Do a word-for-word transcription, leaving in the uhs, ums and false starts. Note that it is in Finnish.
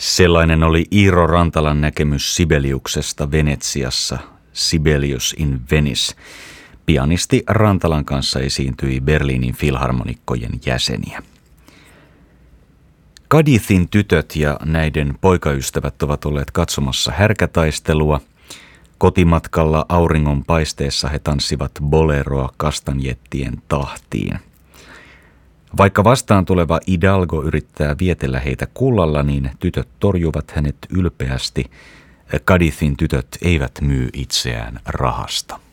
Sellainen oli Iiro Rantalan näkemys Sibeliuksesta Venetsiassa, Sibelius in Venice. Pianisti Rantalan kanssa esiintyi Berliinin filharmonikkojen jäseniä. Cadizin tytöt ja näiden poikaystävät ovat olleet katsomassa härkätaistelua. Kotimatkalla auringon paisteessa he tanssivat boleroa kastanjettien tahtiin. Vaikka vastaan tuleva Hidalgo yrittää vietellä heitä kullalla, niin tytöt torjuvat hänet ylpeästi. Cadizin tytöt eivät myy itseään rahasta.